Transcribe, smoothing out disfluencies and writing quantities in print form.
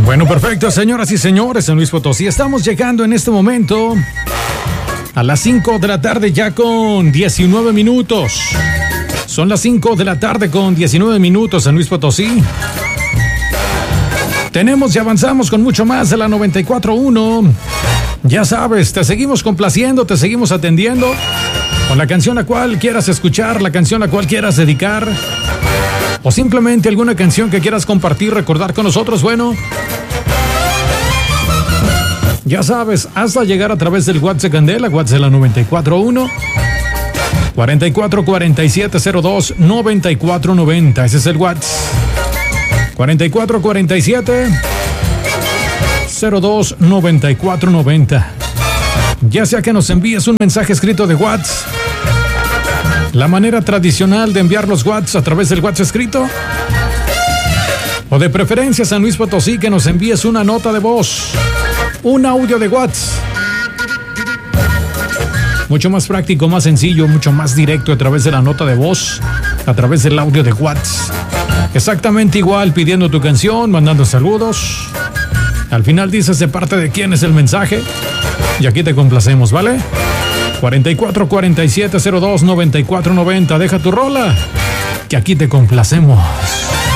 Bueno, perfecto, señoras y señores, San Luis Potosí. Estamos llegando en este momento a las 5 de la tarde ya con 19 minutos. Son las 5 de la tarde con 19 minutos, San Luis Potosí. Tenemos y avanzamos con mucho más de la 94.1. Ya sabes, te seguimos complaciendo, te seguimos atendiendo con la canción a cual quieras escuchar, la canción a cual quieras dedicar, o simplemente alguna canción que quieras compartir, recordar con nosotros. Bueno, ya sabes, hasta llegar a través del WhatsApp Candela, WhatsApp de la 94.1, 4447029490. Ese es el WhatsApp. 4447029490. Ya sea que nos envíes un mensaje escrito de WhatsApp, la manera tradicional de enviar los WhatsApp a través del WhatsApp escrito, o de preferencia San Luis Potosí, que nos envíes una nota de voz, un audio de WhatsApp. Mucho más práctico, más sencillo, mucho más directo a través de la nota de voz, a través del audio de WhatsApp. Exactamente igual, pidiendo tu canción, mandando saludos. Al final dices de parte de quién es el mensaje y aquí te complacemos, ¿vale? 4447029490. Deja tu rola, que aquí te complacemos.